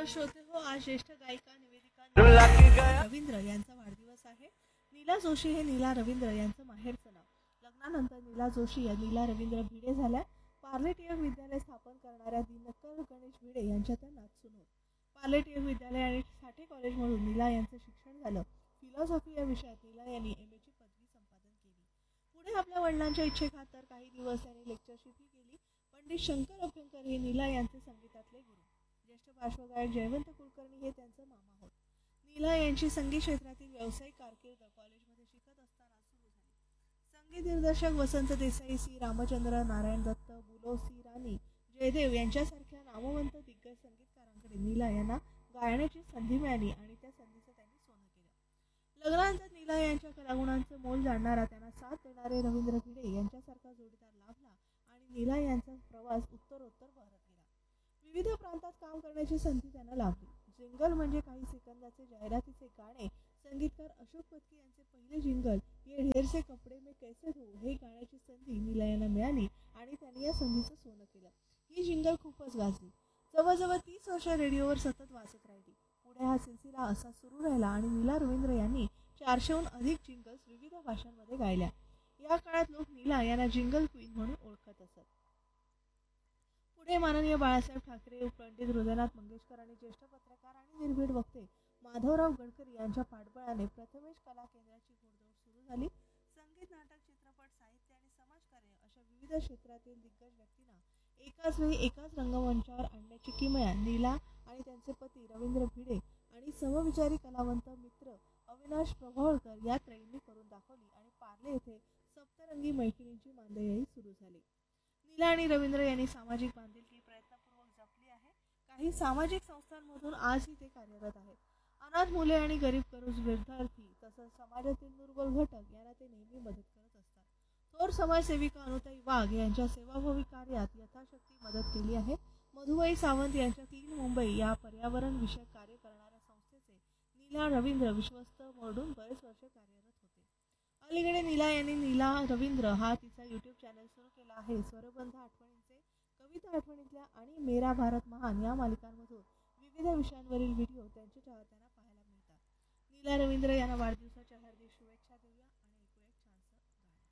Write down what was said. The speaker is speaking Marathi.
तर श्रोते हो, आज ज्येष्ठ गायिका निवेदिका नीला रवींद्र यांचा वाढदिवस आहे. नीला जोशी हे नीला रवींद्र यांचं माहेरचं नाव. लग्नानंतर नीला जोशी या नीला रवींद्र भिडे झाल्या. पार्ले टिळक विद्यालय स्थापन करणाऱ्या दिनकर गणेश भिडे यांच्या त्या नातसून होत. पार्ले टिळक विद्यालय आणि साठे कॉलेजमधून नीला यांचं शिक्षण झालं. फिलॉसॉफी या विषयात नीला यांनी एम.ए.ची पदवी संपादन केली. पुढे आपल्या वडिलांच्या इच्छेखातर काही दिवस त्यांनी लेक्चरशिपही केली. पंडित शंकर अभ्यंकर हे नीला यांचे संगीतातले गुरु. ज्येष्ठ पार्श्वगायक जयवंत कुलकर्णी हे त्यांचं मामा होत. नीला यांची संगीत क्षेत्रातील व्यावसायिक कारकीर्द कॉलेजमध्ये शिकत असताना सुरू झाली. संगीत दिग्दर्शक वसंत देसाई, सी रामचंद्र, नारायण दत्त, बुलो, सी राणी, जयदेव यांच्यासारख्या नामवंत दिग्गज संगीतकारांकडे नीला यांना गायण्याची संधी मिळाली आणि त्या संधीचं त्यांनी सोनं केलं. लग्नानंतर नीला यांच्या कलागुणांचं मोल जाणणारा, त्यांना साथ देणारे रवींद्र भिडे यांच्यासारखा जोडीदार लाभला आणि नीला यांचा प्रवास उत्तरोत्तर बहरत गेला. विविध प्रांतात काम करण्याची संधी त्यांना लाभली. जिंगल म्हणजे काही सेकंदाचे जाहिरातीचे गाणे. संगीतकार अशोक पत्की यांचे पहिले जिंगल ये ढेर से कपडे में कैसे धो हे गाण्याची संधी नीला यांना मिळाली आणि त्यांनी या संधीचं सोनं केलं. ही जिंगल खूपच गाजली. जवळजवळ 30 वर्ष रेडिओवर सतत वाजत राहिली. पुढे हा सिलसिला असा सुरू राहिला आणि नीला रवींद्र यांनी 400हून अधिक जिंगल्स विविध भाषांमध्ये गायल्या. या काळात लोक नीला यांना जिंगल क्वीन म्हणून ओळखत असत. पुढे माननीय बाळासाहेब ठाकरे, पंडित हृदयनाथ मंगेशकर आणि ज्येष्ठ पत्रकार आणि निर्भीड वक्ते माधवराव गडकरी यांच्या पाठबळाने प्रथमेश कला केंद्राची घोडदौड सुरू झाली. संगीत, नाटक, चित्रपट, साहित्य आणि समाजकार्य अशा विविध क्षेत्रातील दिग्गज व्यक्तींना एकाच वेळी एकाच रंगमंचावर आणण्याची किमया नीला आणि त्यांचे पती रवींद्र भिडे आणि समविचारी कलावंत मित्र अविनाश प्रभावळकर या त्रयींनी करून दाखवली आणि पार्ले येथे सप्तरंगी मैफिलींची मांदियाळी सुरू झाली. नीला आणि रवींद्र यांनी सामाजिक बांधिलकी प्रयत्नपूर्वक जपली आहे. काही सामाजिक संस्थांमधून आजही ते कार्यरत आहेत. अनाथ मुले आणि गरीब गरजू विद्यार्थी तसंच समाजातील दुर्बल घटक यांना ते नेहमी मदत करत असतात. थोर समाजसेविका अनुताई वाघ यांच्या सेवाभावी कार्यात यथाशक्ती मदत केली आहे. मधुबाई सावंत यांच्या क्लीन मुंबई या पर्यावरण विषयक कार्य करणाऱ्या संस्थेचे नीला रवींद्र विश्वस्त म्हणून बरेच वर्ष कार्यरत होते. अलीकडे नीला यांनी नीला रवींद्र हा तिचा YouTube चॅनल सुरू केला आहे. स्वरबंध आठवणींचे, कविता आठवणीतल्या आणि मेरा भारत महान या मालिकांमधून विविध विषयांवरील व्हिडिओ त्यांच्या चाहत्यांना पाहायला मिळतात. नीला रवींद्र यांना वाढदिवसाच्या हार्दिक शुभेच्छा.